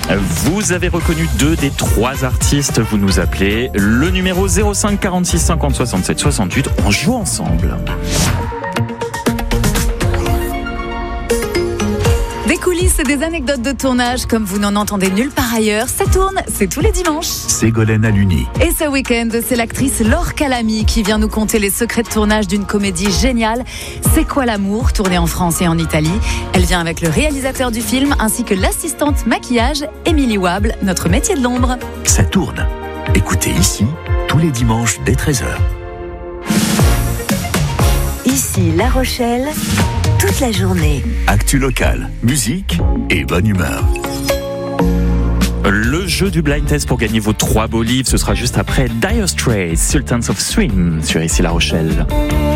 Vous avez reconnu 2 des 3 artistes, vous nous appelez. Le numéro 05 46 50 67 68, on joue ensemble. Des coulisses et des anecdotes de tournage comme vous n'en entendez nulle part ailleurs. Ça tourne, c'est tous les dimanches. Ségolène Aluni. Et ce week-end, c'est l'actrice Laure Calamy qui vient nous conter les secrets de tournage d'une comédie géniale. C'est quoi l'amour, tournée en France et en Italie. Elle vient avec le réalisateur du film ainsi que l'assistante maquillage Émilie Wable, notre métier de l'ombre. Ça tourne. Écoutez ici, tous les dimanches dès 13h. Ici La Rochelle, toute la journée. Actu locale, musique et bonne humeur. Le jeu du blind test pour gagner vos 3 beaux livres, ce sera juste après Dire Straits, Sultans of Swing sur Ici La Rochelle.